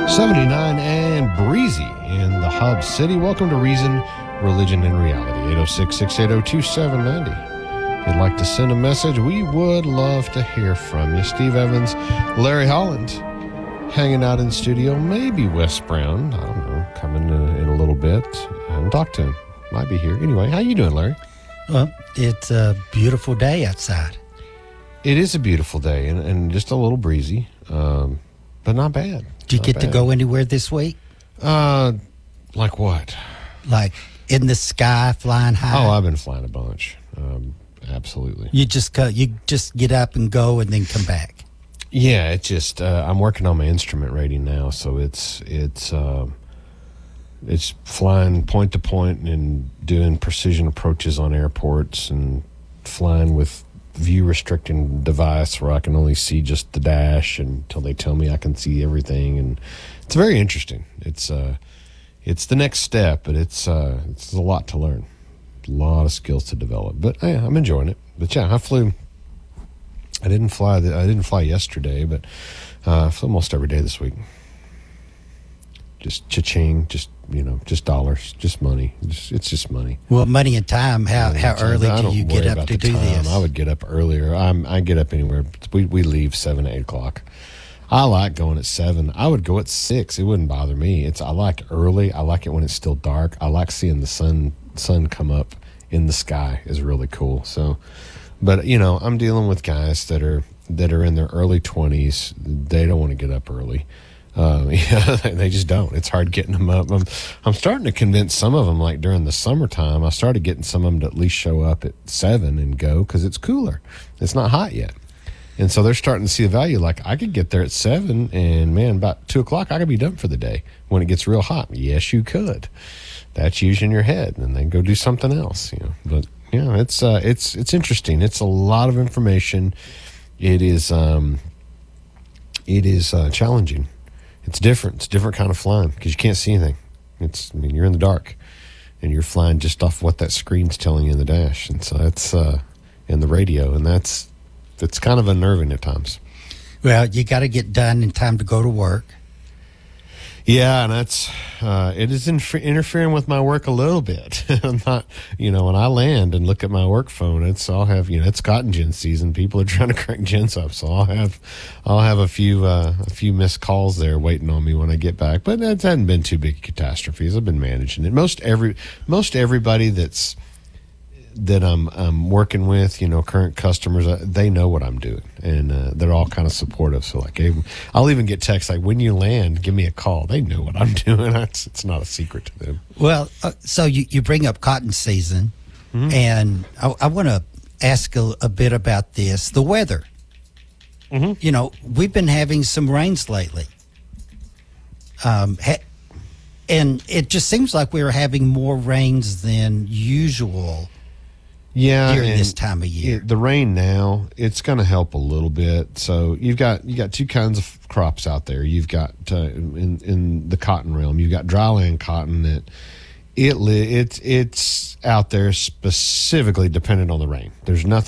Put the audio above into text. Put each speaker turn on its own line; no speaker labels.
79 and breezy in the Hub City. Welcome to Reason, Religion, and Reality. 806-680-2790. If you'd like to send a message, we would love to hear from you. Steve Evans, Larry Holland, hanging out in the studio. Maybe Wes Brown, I don't know, coming in a little bit. I haven't talked to him. Might be here. Anyway, how you doing, Larry?
Well, it's a beautiful day outside.
It is a beautiful day and just a little breezy, but not bad.
Did you get to go anywhere this week?
Like what?
Like in the sky, flying high?
Oh, I've been flying a bunch. Absolutely.
You just get up and go and then come back.
Yeah, it's just I'm working on my instrument rating now, so it's flying point to point and doing precision approaches on airports and flying with view restricting device where I can only see just the dash until they tell me I can see everything, and it's very interesting. It's the next step, but it's a lot to learn, a lot of skills to develop. But yeah, I'm enjoying it. But yeah, I flew. I didn't fly yesterday, but I flew almost every day this week. Just cha-ching, just dollars, just money. It's just money.
Well, money and time. How early do you get up to do this?
I would get up earlier. I get up anywhere. We leave 7 to 8 o'clock. I like going at 7. I would go at 6. It wouldn't bother me. I like early. I like it when it's still dark. I like seeing the sun come up in the sky is really cool. So, but I'm dealing with guys that are in their early 20s. They don't want to get up early. They just don't. It's hard getting them up. I'm starting to convince some of them, like during the summertime, I started getting some of them to at least show up at 7 and go because it's cooler. It's not hot yet. And so they're starting to see the value. Like, I could get there at 7 and, man, about 2 o'clock, I could be done for the day when it gets real hot. Yes, you could. That's using your head, and then go do something else, But, it's interesting. It's a lot of information. It is challenging. It's different. It's a different kind of flying because you can't see anything. You're in the dark, and you're flying just off what that screen's telling you in the dash. And so that's in the radio, and it's kind of unnerving at times.
Well, you got to get done in time to go to work.
Yeah, and that's it is interfering with my work a little bit. I'm not, when I land and look at my work phone, I'll have it's cotton gin season. People are trying to crank gins up, so I'll have a few missed calls there waiting on me when I get back. But that hasn't been too big catastrophes. I've been managing it. Most everybody that I'm working with, current customers, they know what I'm doing, and they're all kind of supportive. So, like, hey, I'll even get texts like, when you land, give me a call. They know what I'm doing. It's not a secret to them.
Well, so you bring up cotton season, and I want to ask a bit about this. The weather. Mm-hmm. We've been having some rains lately. And it just seems like we're having more rains than usual.
Yeah,
during this time of year.
The rain now, it's going to help a little bit. So you got two kinds of crops out there. You've got in the cotton realm, you've got dryland cotton that it's out there specifically dependent on the rain. There's nothing